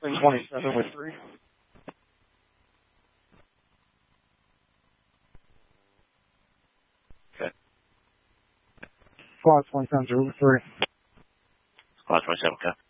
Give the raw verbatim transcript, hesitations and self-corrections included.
Austin twenty-seven with three. Okay. Squad twenty-seven with three. Squad twenty-seven, okay.